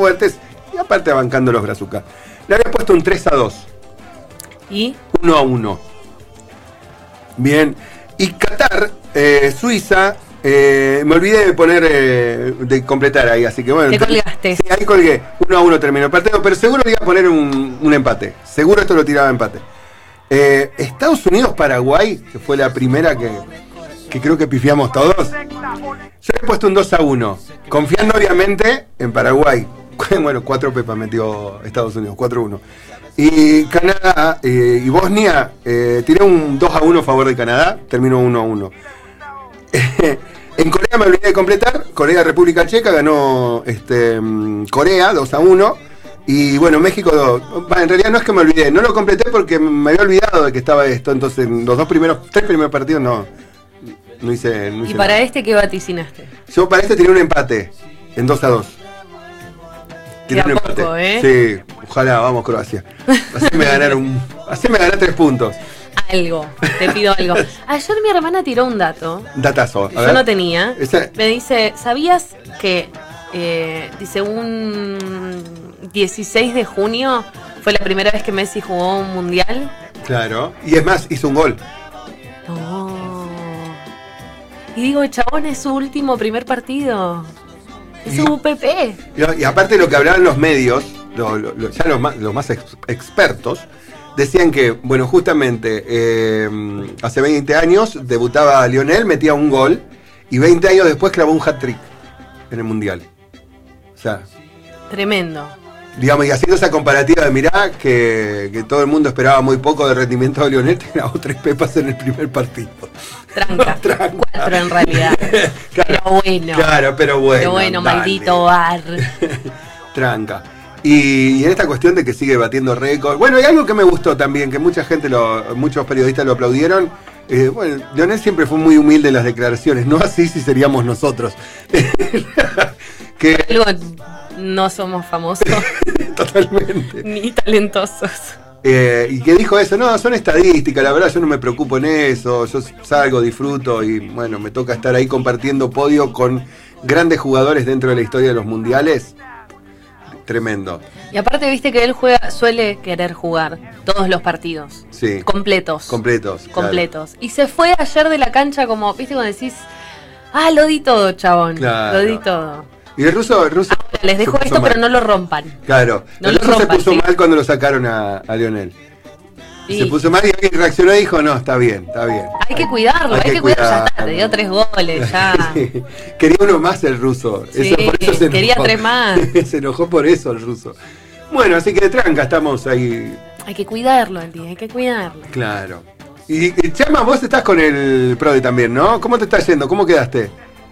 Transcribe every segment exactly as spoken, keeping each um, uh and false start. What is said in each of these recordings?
fuertes y aparte bancando los brazucas. Le había puesto un tres a dos. ¿Y? uno a uno. Bien. Y Qatar, eh, Suiza, eh, me olvidé de poner, eh, de completar ahí, así que bueno. Te colgaste. Sí, ahí colgué. uno a uno terminó el partido, pero seguro le iba a poner un, un empate. Seguro esto lo tiraba a empate. Eh, Estados Unidos-Paraguay, que fue la primera que, que creo que pifiamos todos. Yo le he puesto un dos a uno, confiando obviamente en Paraguay. Bueno, cuatro pepas metió Estados Unidos, cuatro a uno. Y Canadá eh, y Bosnia, eh, tiré un dos a uno a favor de Canadá, terminó uno a uno. En Corea me olvidé de completar, Corea-República Checa ganó este, Corea dos a uno. Y bueno, México, en realidad no es que me olvidé, no lo completé porque me había olvidado de que estaba esto, entonces los dos primeros, tres primeros partidos no, no hice, no hice ¿Y para nada. este qué vaticinaste? Yo para este tiré un empate, en dos a dos. Tiré un empate. Poco, ¿eh? Sí, ojalá, vamos Croacia. Haceme ganar un, haceme ganar tres puntos. Algo, te pido algo. Ayer mi hermana tiró un dato. Datazo. Que yo no tenía. Esa... Me dice, ¿sabías que, eh, dice, un dieciséis de junio fue la primera vez que Messi jugó un mundial? Claro, y es más, hizo un gol. No. Y digo, chabón, es su último primer partido. Es su U P P. Y, y aparte lo que hablaban los medios, lo, lo, lo, ya los más, los más ex, expertos, decían que, bueno, justamente eh, hace veinte años debutaba Lionel, metía un gol, y veinte años después clavó un hat-trick en el Mundial. O sea... Tremendo. Digamos, y haciendo esa comparativa de mirá que, que todo el mundo esperaba muy poco de rendimiento de Lionel, te grabó tres pepas en el primer partido. Tranca, Tranca. Cuatro en realidad. Claro, pero bueno. Claro, pero bueno. Pero bueno, dale. maldito bar. Tranca. Y, y en esta cuestión de que sigue batiendo récords. Bueno, hay algo que me gustó también, que mucha gente, lo, muchos periodistas lo aplaudieron. Eh, bueno, Lionel siempre fue muy humilde en las declaraciones, no así si seríamos nosotros. que Luego, no somos famosos. Totalmente. Ni talentosos. Eh, y que dijo eso, no, son estadísticas, la verdad yo no me preocupo en eso, yo salgo, disfruto y bueno, me toca estar ahí compartiendo podio con grandes jugadores dentro de la historia de los mundiales. Tremendo. Y aparte viste que él juega, suele querer jugar todos los partidos. Sí. Completos. Completos. Completos. Claro. Y se fue ayer de la cancha como, viste cuando decís, ah, lo di todo, chabón. Claro. Lo di todo. Y el ruso, el ruso ah, les dejo esto, mal. Pero no lo rompan. Claro. No el lo ruso rompan, se puso ¿sí? mal cuando lo sacaron a, a Lionel. Sí. Se puso mal y alguien reaccionó y dijo, no, está bien, está bien. Hay que cuidarlo, hay, hay que, que cuidarlo, ya está, te dio tres goles, ya. Quería uno más el ruso. Sí, eso, por eso se quería tres más. Se enojó por eso el ruso. Bueno, así que de tranca estamos ahí. Hay que cuidarlo, Andy, hay que cuidarlo. Claro. Y, y Chama, vos estás con el Prode también, ¿no? ¿Cómo te está yendo? ¿Cómo quedaste?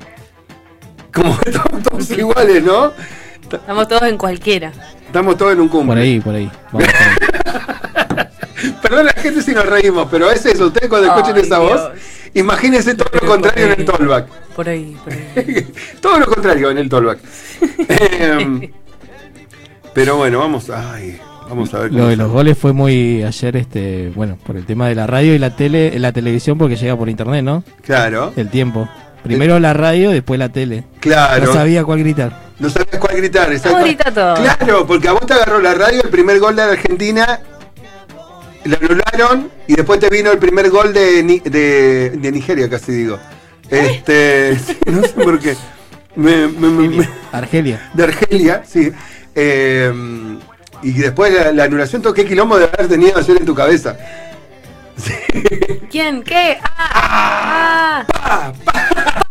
Como todos, todos iguales, ¿no? Estamos todos en cualquiera. Estamos todos en un cumple. Por ahí, por ahí. Vamos por ahí. Perdón la gente si nos reímos, pero es eso. Ustedes cuando escuchen Ay, esa Dios. voz, imagínense todo lo contrario en el Tollback. Por ahí, por ahí. Todo lo contrario en el Tollback. eh, pero bueno, vamos, ay, vamos a ver. Lo de los goles fue muy ayer, este, bueno, por el tema de la radio y la tele, la televisión porque llega por internet, ¿no? Claro. El tiempo. Primero la radio, después la tele. Claro. No sabía cuál gritar. No sabías cuál gritar, exacto. No grita todo. Claro, porque a vos te agarró la radio, el primer gol de la Argentina, lo anularon y después te vino el primer gol de, de, de Nigeria, casi digo. Este, no sé por qué. Me, me, me, me, Argelia. De Argelia, sí. Eh, y después la, la anulación, todo qué quilombo de haber tenido ayer en tu cabeza. Sí. ¿Quién? ¿Qué? ¡Ah! ¡Ah! Pa, pa,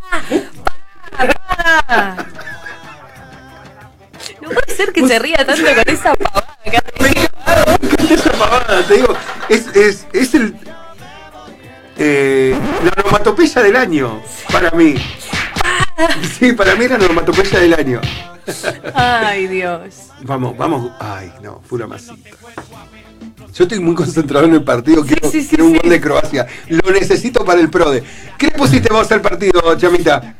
pa, pa. No puede ser que se ría tanto con esa pavada. Me encanta esa pavada, te digo. Es, es, es el. Eh, la onomatopeya del año, para mí. Sí, para mí es la onomatopeya del año. Ay, Dios. Vamos, vamos. Ay, no, pura masita. Yo estoy muy concentrado en el partido. Sí, quiero sí, sí, quiero un sí. gol de Croacia. Lo necesito para el Prode. ¿Qué le pusiste vos al partido, Chamita?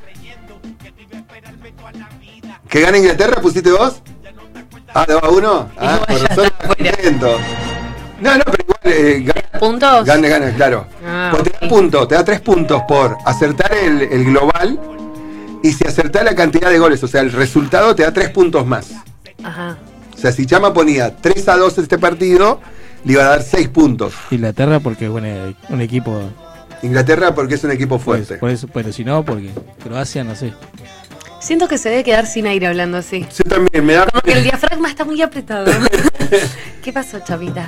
¿Que gane Inglaterra pusiste vos? Ah, ¿dos a uno? Ah, por razón contento. No, no, pero igual eh, gana, ¿Puntos? Gana, gana, claro. Ah, pues te okay. da puntos, te da tres puntos por acertar el, el global y si acertás la cantidad de goles, o sea, el resultado te da tres puntos más. Ajá. O sea, si Chama ponía tres a dos este partido, le iba a dar seis puntos. Inglaterra porque es bueno, un equipo. Inglaterra porque es un equipo Pues, fuerte. por eso, pero si no, porque Croacia no sé. Siento que se debe quedar sin aire hablando así. Yo también, me da... Como que el diafragma está muy apretado. ¿Qué pasó, Chavita?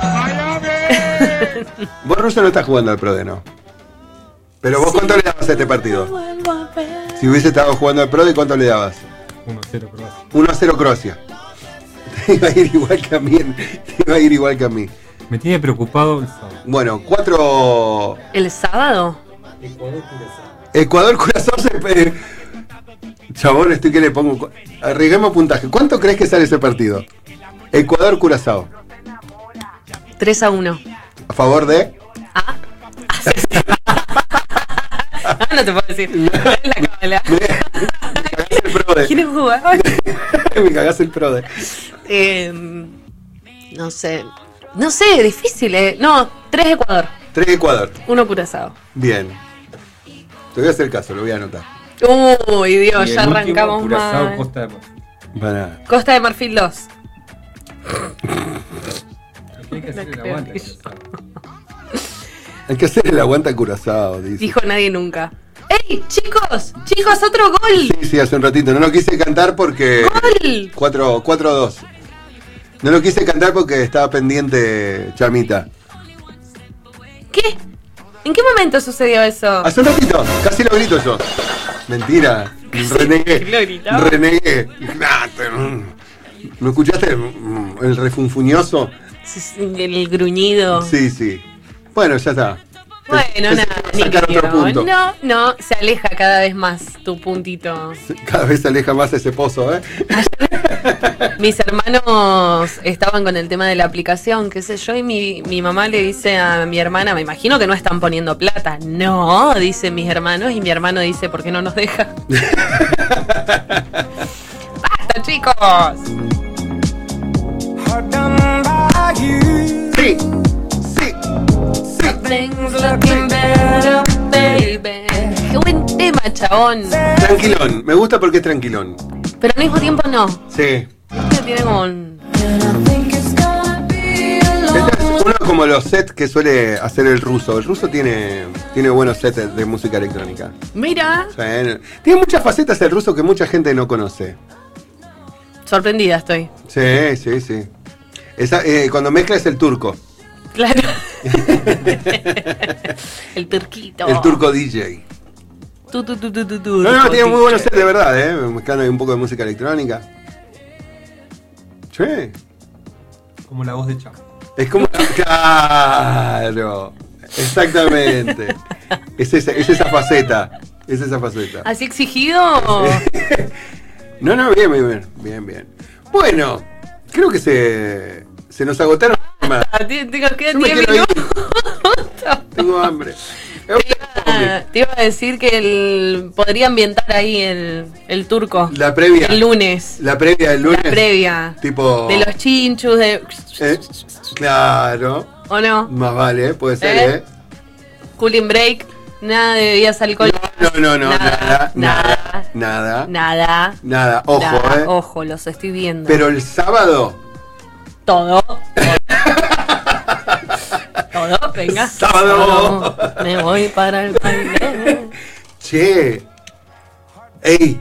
Vos, Russo, no estás jugando al Prode, ¿no? Pero vos, ¿cuánto le dabas a este partido? Si hubiese estado jugando al Prode, ¿cuánto le dabas? uno a cero Croacia. uno a cero Croacia. Te iba a ir igual que a mí. Te iba a ir igual que a mí. Me tiene preocupado el sábado. Bueno, cuatro... ¿El sábado? Ecuador Curazao. Ecuador, Curazao se... eh, Chabón, estoy que le pongo... Arriesguemos puntaje. ¿Cuánto crees que sale ese partido? Ecuador, Curazao. tres a uno. ¿A favor de...? ¿Ah? Ah, no te puedo decir. La cábala. Me, me cagás el Prode. ¿Quién es jugador? Me cagás el Prode. Eh, no sé. No sé, difícil, eh. No, tres Ecuador. tres Ecuador. Uno Curazao. Bien. Te voy a hacer caso, lo voy a anotar. Uy, Dios, Y ya el último, arrancamos Curazao, mal. Costa de Marfil. Para... Costa de Marfil dos. Hay que hacer el aguante. Curazao. Hay que hacer el aguanta Curazao, dice. Dijo nadie nunca. ¡Ey, chicos! ¡Chicos, otro gol! Sí, sí, hace un ratito. No lo quise cantar porque... ¡Gol! cuatro a dos. No lo quise cantar porque estaba pendiente Chamita. ¿Qué? ¿En qué momento sucedió eso? Hace un ratito, casi lo grito yo. Mentira, renegué. lo gritaba. Renegué. Nah, te- ¿No escuchaste el refunfuñoso? El gruñido. Sí, sí. Bueno, ya está. Bueno, Pensé nada, que iba a sacar ni otro punto. No, no, se aleja cada vez más tu puntito. Cada vez se aleja más ese pozo, ¿eh? Mis hermanos estaban con el tema de la aplicación, qué sé yo, y mi, mi mamá le dice a mi hermana, me imagino que no están poniendo plata. No, dicen mis hermanos, y mi hermano dice, ¿por qué no nos deja? ¡Basta, chicos! Sí, sí, sí. Things looking better, baby. Qué buen tema, chabón. Tranquilón, me gusta porque es tranquilón. Pero al mismo tiempo no. Sí. Que tiene como un... Este es uno como los sets que suele hacer el ruso. El ruso tiene, tiene buenos sets de música electrónica. Mira. Sí, tiene muchas facetas el ruso que mucha gente no conoce. Sorprendida estoy. Sí, sí, sí. Esa, eh, cuando mezcla es el turco. Claro. El turquito. El turco D J. Tu, tu, tu, tu, tu, tu, No, no, tiene muy turco buenos D J. sets de verdad, ¿eh? Mezclando ahí un poco de música electrónica. Sí. Como la voz de Chama. Es como... Claro. Exactamente. Es esa, es esa faceta. Es esa faceta. ¿Así exigido? No, no, bien, bien, bien. Bien, bien. Bueno, creo que se, se nos agotaron los temas. Ah, te- Tengo que Yo me diez quiero ir. minutos. Tengo hambre. Te iba, te iba a decir que el, podría ambientar ahí el, el turco. La previa. El lunes. La previa del lunes. La previa. Tipo. De los chinchus, de... Eh, claro. ¿O no? Más vale, puede ser, ¿Eh? ¿eh? Cooling break. Nada de bebidas alcohólicas. No, no, no, nada, Nada. nada, nada, Nada. nada. Ojo, Nada. ¿eh? Ojo, los estoy viendo. Pero el sábado. Todo. Todo, venga. Sábado. Me voy para el baile. Che. Ey.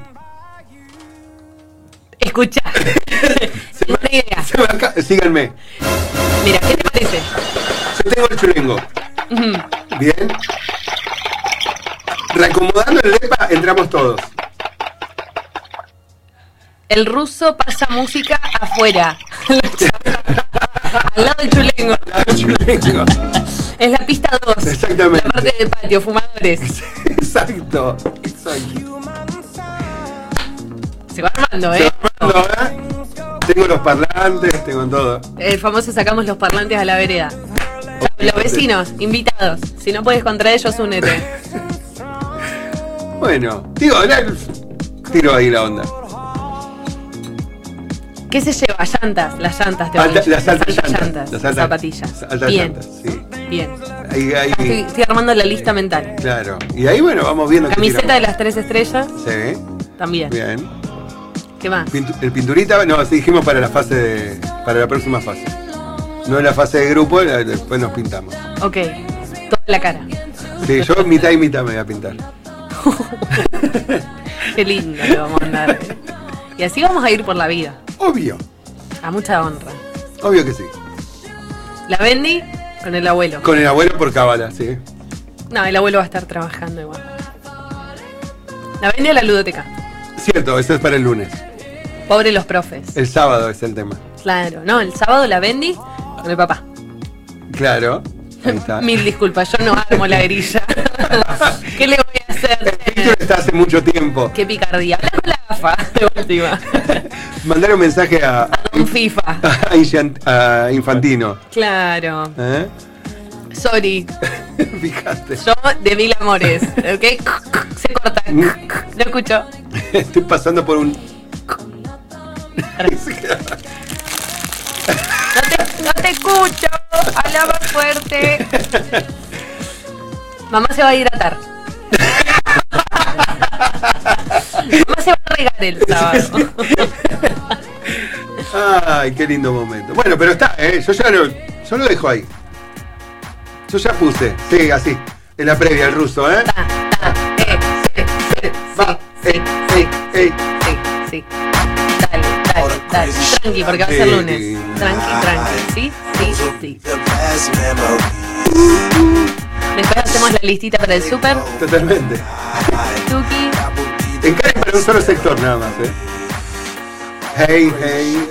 Escucha. Se me- Una idea. se me acá- Síganme. Mira, ¿qué te parece? Yo tengo el chulengo. Ujú. Bien. Reacomodando el lepa, entramos todos. El ruso pasa música afuera. Al lado del chulengo. El chulengo. Es la pista dos. Exactamente. La parte del patio, fumadores. Exacto. Exacto. Se va armando, Se ¿eh? va armando, ¿eh? Tengo los parlantes, tengo todo. El famoso sacamos los parlantes a la vereda. Los vecinos, invitados. Si no puedes contra ellos, únete. Bueno, digo, la- tiro ahí la onda. ¿Qué se lleva? Llantas, las llantas. Te Alta- voy. las altas llantas, llantas, las altas- zapatillas. altas Bien, llantas, sí. bien. Ahí, ahí, Estoy, estoy armando la lista mental. claro. Y ahí, bueno, vamos viendo. qué Camiseta de tiramos. las tres estrellas, Sí, también. bien. ¿Qué más? Pintu- el pinturita, no, sí dijimos para la fase de, para la próxima fase. No en la fase de grupo, la- después nos pintamos. Ok, toda la cara. Sí, yo mitad y mitad me voy a pintar. Qué lindo lo vamos a andar. ¿eh? Y así vamos a ir por la vida, Obvio, a mucha honra. obvio que sí. La Bendy con el abuelo. Con el abuelo por cábala, sí. No, el abuelo va a estar trabajando igual. La Bendy a la ludoteca. Cierto, eso es para el lunes. Pobre los profes. El sábado es el tema. Claro, no, el sábado la Bendy con el papá. Claro, ahí está. Mil disculpas, yo no armo la grilla. ¿Qué le voy a hacer? Víctor está hace mucho tiempo. Qué picardía. Habla con la AFA de última. Mandar un mensaje a, Un FIFA. a, Injan- a Infantino. Claro. ¿Eh? Sorry. Fíjate. Yo de mil amores. ¿Ok? Se corta. No escucho. Estoy pasando por un. No te, no te escucho. Habla más fuerte. Mamá se va a hidratar. Mamá se va a regar el sábado. Ay, qué lindo momento. Bueno, pero está, ¿eh? Yo ya lo, yo lo dejo ahí. Yo ya puse. Sí, así. En la previa, el ruso, ¿eh? Ta, ta, eh, sí, sí, Va, sí, ey, sí, ey, ey. sí, sí. Dale, dale, dale. Tranqui, porque va a ser Sí. lunes. Tranqui, tranqui. Sí, sí, sí. Después hacemos la listita para el súper. Totalmente. Tuki. Encaren para un solo sector nada más, ¿eh? Hey, hey.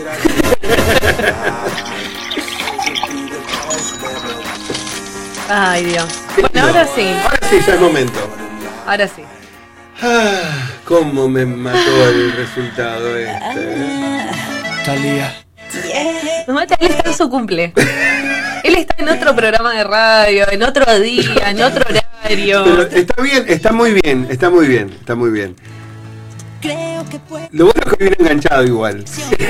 Ay, Dios. Bueno, ahora sí. Ahora sí, ya es momento. Ahora sí. Ah, cómo me mató el resultado este. Talía. Mamá, él está en su cumple. Él está en otro programa de radio, en otro día, en otro horario. Pero está bien, está muy bien, está muy bien, está muy bien. Lo bueno es que viene enganchado igual.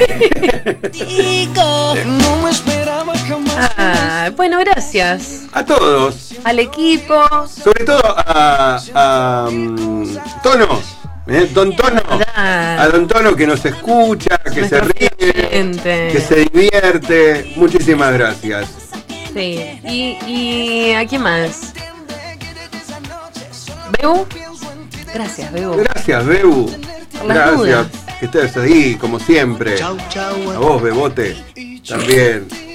Ah, bueno, gracias. A todos, Al equipo. sobre todo a, a um, Tono, ¿eh? Don Tono, Ah. a Don Tono que nos escucha, que Nuestro se ríe, oyente. que se divierte. Muchísimas gracias. Sí. ¿Y, y a quién más? ¿Beu? Gracias, Beu. Gracias, Bebu. Por las Gracias. dudas. Que estés ahí, como siempre. A vos, Bebote. También.